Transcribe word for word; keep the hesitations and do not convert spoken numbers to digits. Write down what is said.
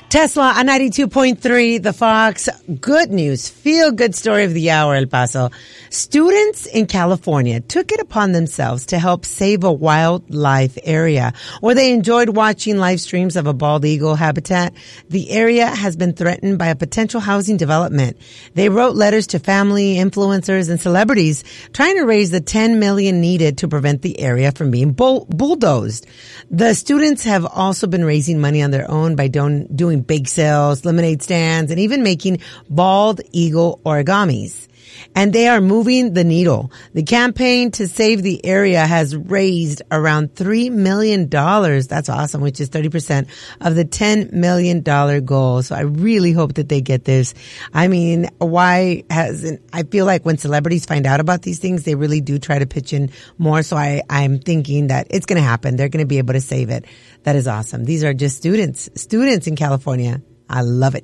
Tesla on ninety-two point three, The Fox. Good news. Feel good story of the hour, El Paso. Students in California took it upon themselves to help save a wildlife area where they enjoyed watching live streams of a bald eagle habitat. The area has been threatened by a potential housing development. They wrote letters to family, influencers, and celebrities trying to raise the ten million dollars needed to prevent the area from being bull- bulldozed. The students have also been raising money on their own by don- doing bake sales, lemonade stands, and even making bald eagle origamis. And they are moving the needle. The campaign to save the area has raised around three million dollars. That's awesome, which is thirty percent of the ten million dollars goal. So I really hope that they get this. I mean, why hasn't, I feel like when celebrities find out about these things, they really do try to pitch in more. So I, I'm thinking that it's going to happen. They're going to be able to save it. That is awesome. These are just students, students in California. I love it.